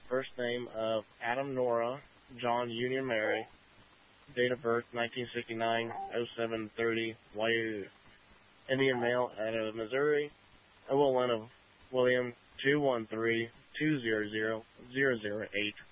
First name of Adam Nora, John Union Mary. Date of birth 1969, 0730, YU. Indian male out of Missouri. OLN of William 213-200-008.